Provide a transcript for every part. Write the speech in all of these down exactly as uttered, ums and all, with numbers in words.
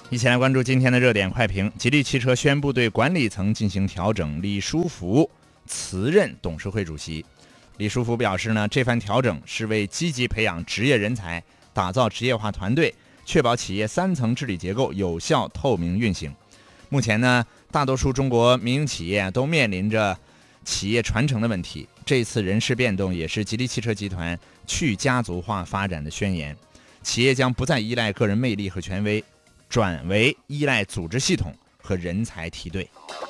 一起来关注今天的热点快评。吉利汽车宣布对管理层进行调整，李书福辞任董事会主席。李书福表示呢，这番调整是为积极培养职业人才，打造职业化团队，确保企业三层治理结构有效透明运行。目前呢，大多数中国民营企业都面临着企业传承的问题，这次人事变动也是吉利汽车集团去家族化发展的宣言。企业将不再依赖个人魅力和权威，转为依赖组织系统和人才梯队。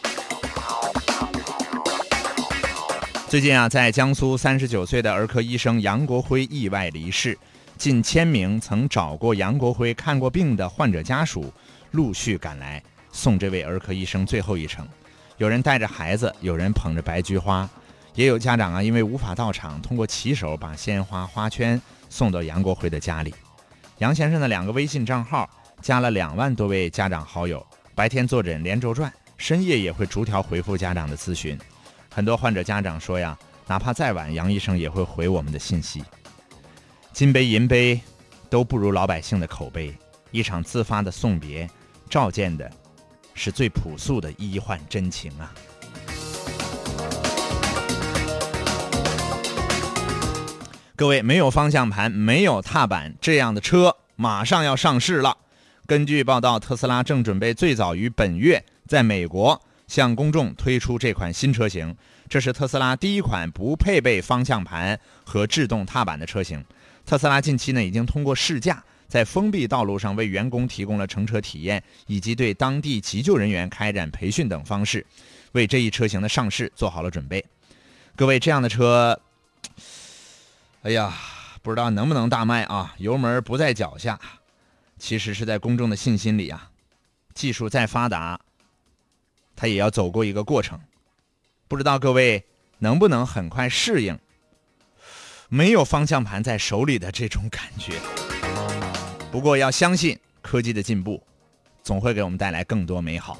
最近啊，在江苏三十九岁的儿科医生杨国辉意外离世，近千名曾找过杨国辉看过病的患者家属陆续赶来送这位儿科医生最后一程。有人带着孩子，有人捧着白菊花，也有家长啊，因为无法到场，通过骑手把鲜花花圈送到杨国辉的家里。杨先生的两个微信账号加了两万多位家长好友，白天坐诊连轴转，深夜也会逐条回复家长的咨询。很多患者家长说呀，哪怕再晚，杨医生也会回我们的信息。金杯银杯都不如老百姓的口碑，一场自发的送别，照见的是最朴素的医患真情啊。各位，没有方向盘，没有踏板，这样的车马上要上市了。根据报道，特斯拉正准备最早于本月在美国向公众推出这款新车型，这是特斯拉第一款不配备方向盘和制动踏板的车型。特斯拉近期呢已经通过试驾，在封闭道路上为员工提供了乘车体验，以及对当地急救人员开展培训等方式，为这一车型的上市做好了准备。各位，这样的车，哎呀，不知道能不能大卖啊？油门不在脚下，其实是在公众的信心里啊。技术再发达，它也要走过一个过程，不知道各位能不能很快适应没有方向盘在手里的这种感觉。不过要相信科技的进步总会给我们带来更多美好。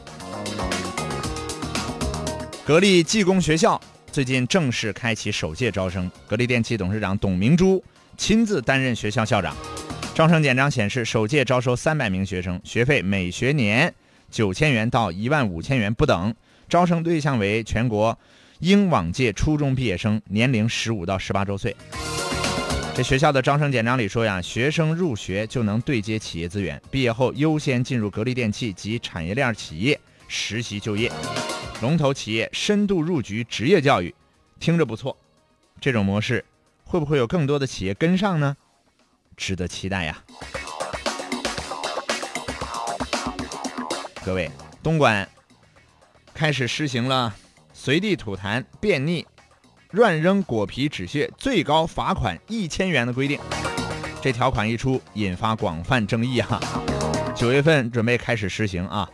格力技工学校最近正式开启首届招生，格力电器董事长董明珠亲自担任学校校长。招生简章显示，首届招收三百名学生，学费每学年九千元到一万五千元不等，招生对象为全国应往届初中毕业生，年龄十五到十八周岁。这学校的招生简章里说呀，学生入学就能对接企业资源，毕业后优先进入格力电器及产业链企业实习就业，龙头企业深度入局职业教育，听着不错。这种模式会不会有更多的企业跟上呢？值得期待呀。各位，东莞开始实行了随地吐痰、便溺、乱扔果皮纸屑最高罚款一千元的规定。这条款一出，引发广泛争议啊。九月份准备开始实行啊，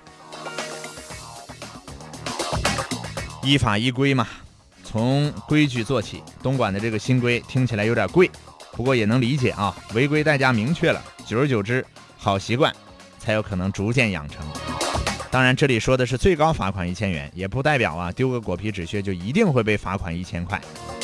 依法依规嘛，从规矩做起。东莞的这个新规听起来有点贵，不过也能理解啊，违规代价明确了，久而久之，好习惯才有可能逐渐养成。当然，这里说的是最高罚款一千元，也不代表啊丢个果皮纸屑就一定会被罚款一千块。